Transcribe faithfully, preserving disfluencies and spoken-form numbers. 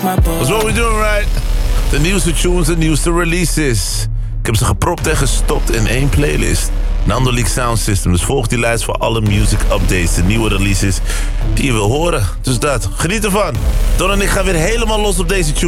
That's what we doing, right? De nieuwste tunes, de nieuwste releases. Ik heb ze gepropt en gestopt in één playlist. Nando Leak Sound System. Dus volg die lijst voor alle music updates, de nieuwe releases die je wil horen. Dus dat, geniet ervan. Don en ik gaan weer helemaal los op deze tune.